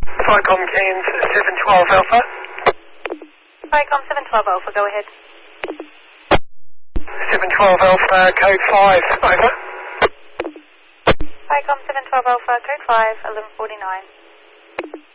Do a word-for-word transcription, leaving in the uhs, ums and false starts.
Vicom Cairns seven twelve Alpha. Vicom seven twelve Alpha, go ahead. seven twelve Alpha, code five, over. Vicom seven twelve Alpha, code five, eleven forty-nine.